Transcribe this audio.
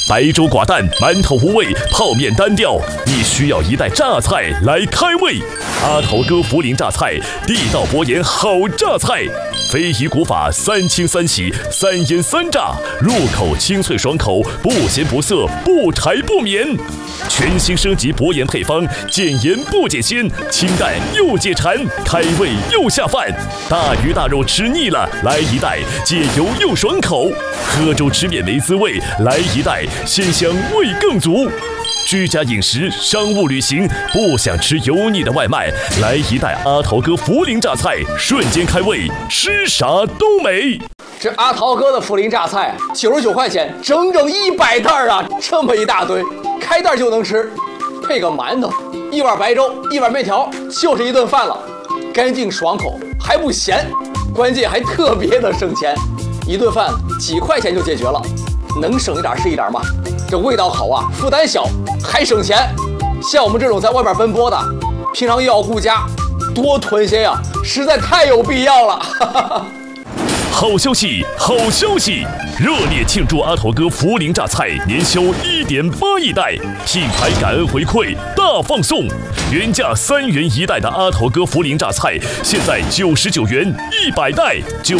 白粥寡淡，馒头无味，泡面单调，你需要一袋榨菜来开胃。阿头哥涪陵榨菜，地道博研好榨菜，非遗古法3清3洗3腌3炸，入口清脆爽口，不咸不涩，不柴不绵。全新升级博研配方，减盐不减鲜，清淡又解馋，开胃又下饭。大鱼大肉吃腻了，来一袋解油又爽口。喝粥吃面没滋味，来一袋鲜香味更足。居家饮食、商务旅行，不想吃油腻的外卖，来一袋阿桃哥涪陵榨菜，瞬间开胃，吃啥都美。 这阿桃哥的涪陵榨菜99块钱，整整100袋啊！这么一大堆，开袋就能吃，配个馒头，一碗白粥，一碗面条，就是一顿饭了，干净爽口，还不咸，关键还特别的省钱，一顿饭几块钱就解决了，能省一点是一点嘛。这味道好啊，负担小，还省钱。像我们这种在外面奔波的，平常又要顾家，多囤些呀，实在太有必要了。 好消息，好消息！热烈庆祝阿头哥涪陵榨菜年销1.8亿袋，品牌感恩回馈大放送，原价3元1袋的阿头哥涪陵榨菜，现在99元100袋，